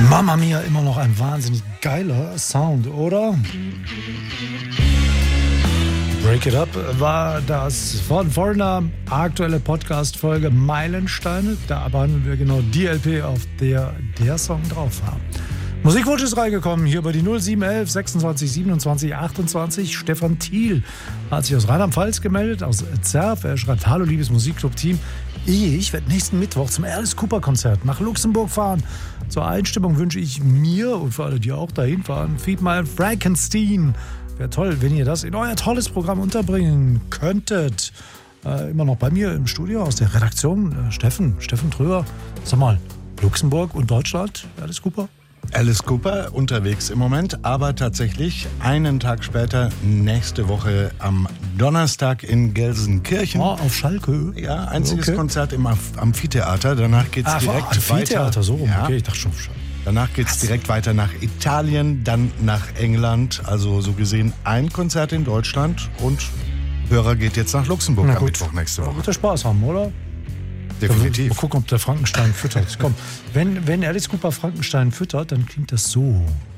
Mamma Mia, immer noch ein wahnsinnig geiler Sound, oder? Break It Up war das von Foreigner, aktuelle Podcast-Folge Meilensteine. Da behandeln wir genau die LP, auf der Song drauf war. Musikwunsch ist reingekommen, hier bei die 0711 26 27 28. Stefan Thiel hat sich aus Rheinland-Pfalz gemeldet, aus Zerf. Er schreibt: Hallo, liebes Musikclub-Team. Ich werde nächsten Mittwoch zum Alice Cooper-Konzert nach Luxemburg fahren. Zur Einstimmung wünsche ich mir und für alle, die auch dahin fahren, Feed My Frankenstein. Wäre toll, wenn ihr das in euer tolles Programm unterbringen könntet. Immer noch bei mir im Studio aus der Redaktion, Steffen Tröger. Sag mal, Luxemburg und Deutschland, Alice Cooper? Alice Cooper unterwegs im Moment, aber tatsächlich einen Tag später, nächste Woche am Donnerstag in Gelsenkirchen. Oh, auf Schalke? Ja, einziges Konzert im Amphitheater. Danach geht es direkt Amphitheater, weiter. So rum, ja. Okay, ich dachte schon. Danach geht es direkt weiter nach Italien, dann nach England. Also so gesehen ein Konzert in Deutschland und Hörer geht jetzt nach Luxemburg am Mittwoch nächste Woche. Wird der Spaß haben, oder? Definitiv. Mal gucken, ob der Frankenstein füttert. Komm, wenn Alice Cooper Frankenstein füttert, dann klingt das so.